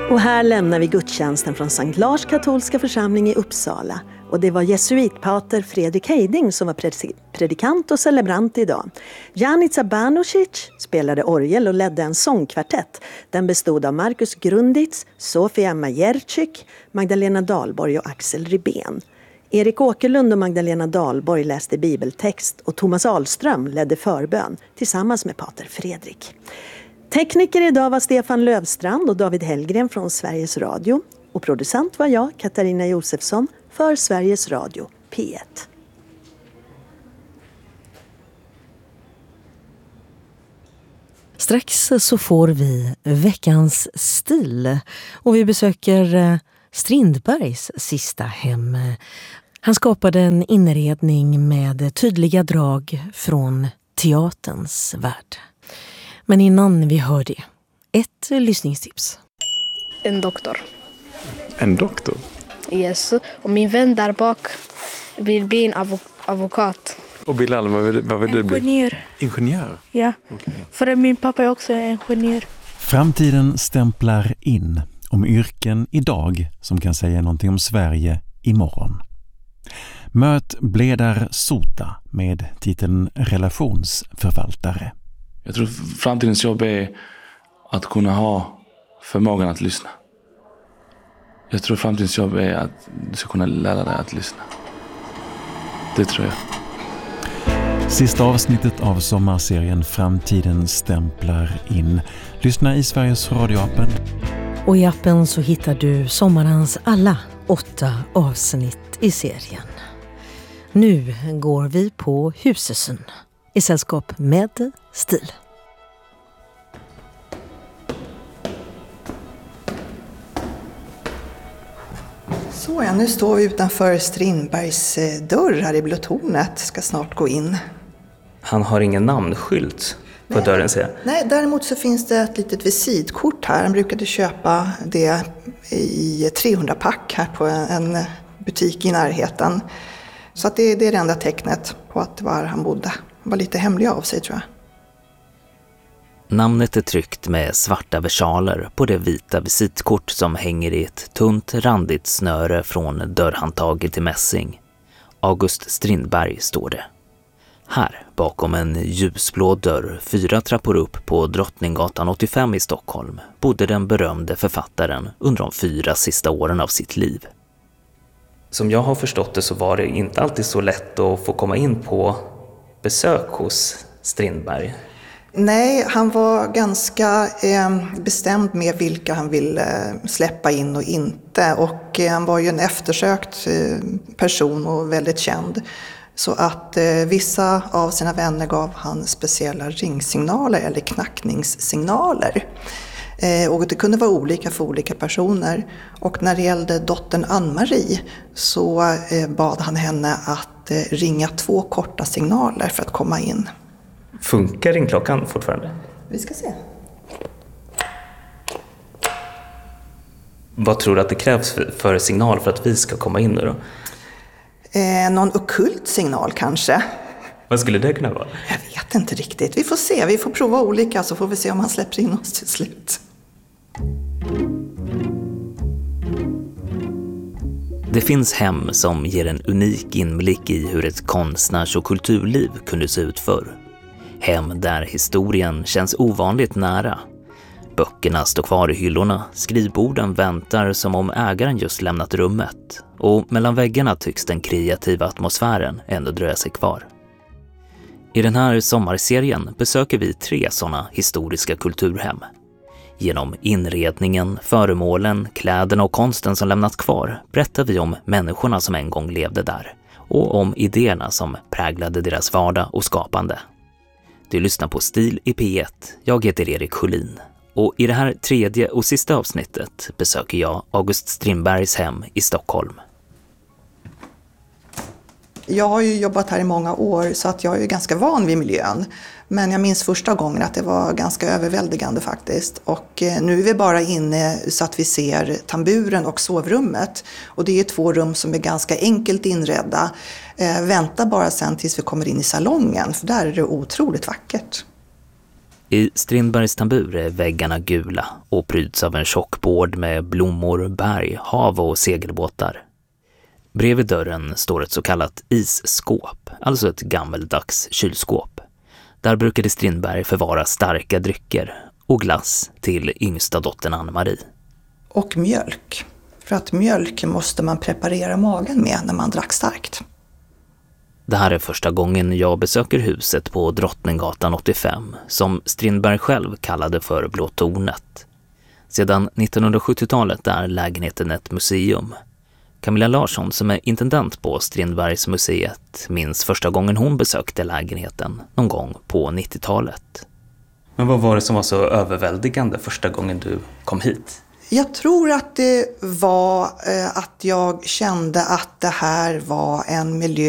Och här lämnar vi gudstjänsten från Sankt Lars katolska församling i Uppsala. Och det var jesuitpater Fredrik Heiding som var predikant och celebrant idag. Janica Banušić spelade orgel och ledde en sångkvartett. Den bestod av Markus Grunditz, Sofia Majerczyk, Magdalena Dahlborg och Axel Ribén. Erik Åkerlund och Magdalena Dahlborg läste bibeltext och Thomas Ahlström ledde förbön tillsammans med pater Fredrik. Tekniker idag var Stefan Lövstrand och David Hellgren från Sveriges Radio. Och producent var jag, Katarina Josefsson, för Sveriges Radio P1. Strax så får vi veckans stil och vi besöker Strindbergs sista hem. Han skapade en inredning med tydliga drag från teaterns värld. Men innan vi hör det, ett lyssningstips. En doktor. En doktor? Yes. Och min vän där bak vill bli en advokat. Och Bilal, vad vill du bli? Ingenjör. Ingenjör? Ja, okay. För min pappa är också ingenjör. Framtiden stämplar in om yrken idag som kan säga någonting om Sverige imorgon. Möt Bledar Sota med titeln relationsförvaltare. Jag tror framtidens jobb är att kunna ha förmågan att lyssna. Jag tror framtidens jobb är att du ska kunna lära dig att lyssna. Det tror jag. Sista avsnittet av sommarserien Framtiden stämplar in. Lyssna i Sveriges Radio-appen. Och i appen så hittar du sommarens alla 8 avsnitt i serien. Nu går vi på Husesyn i sällskap med Stil. Så ja, nu står vi utanför Strindbergs dörr här i Blåtornet. Ska snart gå in. Han har ingen namnskylt på dörren, ser jag. Nej, däremot så finns det ett litet visitkort här. Han brukade köpa det i 300-pack här på en butik i närheten. Så att det är det enda tecknet på att det var han bodde. Han var lite hemlig av sig, tror jag. Namnet är tryckt med svarta versaler på det vita visitkort som hänger i ett tunt randigt snöre från dörrhandtaget till mässing. August Strindberg står det. Här, bakom en ljusblå dörr 4 trappor upp på Drottninggatan 85 i Stockholm, bodde den berömde författaren under de 4 sista åren av sitt liv. Som jag har förstått det så var det inte alltid så lätt att få komma in på besök hos Strindberg. Nej, han var ganska bestämd med vilka han ville släppa in och inte. Och han var ju en eftersökt person och väldigt känd. Så att vissa av sina vänner gav han speciella ringsignaler eller knackningssignaler. Och det kunde vara olika för olika personer. Och när det gällde dottern Ann-Marie så bad han henne att ringa 2 korta signaler för att komma in. Funkar ringklockan fortfarande? Vi ska se. Vad tror du att det krävs för signal för att vi ska komma in nu då? Någon ockult signal kanske. Vad skulle det kunna vara? Jag vet inte riktigt. Vi får se. Vi får prova olika så får vi se om han släpper in oss till slut. Det finns hem som ger en unik inblick i hur ett konstnärs- och kulturliv kunde se ut förr. Hem där historien känns ovanligt nära. Böckerna står kvar i hyllorna, skrivborden väntar som om ägaren just lämnat rummet och mellan väggarna tycks den kreativa atmosfären ändå dröja sig kvar. I den här sommarserien besöker vi 3 sådana historiska kulturhem. Genom inredningen, föremålen, kläderna och konsten som lämnat kvar berättar vi om människorna som en gång levde där och om idéerna som präglade deras vardag och skapande. Du lyssnar på Stil i P1. Jag heter Erik Sjölin. Och i det här 3:e och sista avsnittet besöker jag August Strindbergs hem i Stockholm. Jag har ju jobbat här i många år så att jag är ganska van vid miljön. Men jag minns första gången att det var ganska överväldigande faktiskt. Och nu är vi bara inne så att vi ser tamburen och sovrummet. Och det är 2 rum som är ganska enkelt inredda. Vänta bara sen tills vi kommer in i salongen för där är det otroligt vackert. I Strindbergs tambur är väggarna gula och pryds av en tjock bord med blommor, berg, hav och segelbåtar. Bredvid dörren står ett så kallat isskåp, alltså ett gammeldags kylskåp. Där brukade Strindberg förvara starka drycker och glass till yngsta dottern Anne-Marie. Och mjölk. För att mjölk måste man preparera magen med när man drack starkt. Det här är första gången jag besöker huset på Drottninggatan 85, som Strindberg själv kallade för Blå tornet. Sedan 1970-talet är lägenheten ett museum. Camilla Larsson, som är intendent på Strindbergs museet, minns första gången hon besökte lägenheten någon gång på 90-talet. Men vad var det som var så överväldigande första gången du kom hit? Jag tror att det var att jag kände att det här var en miljö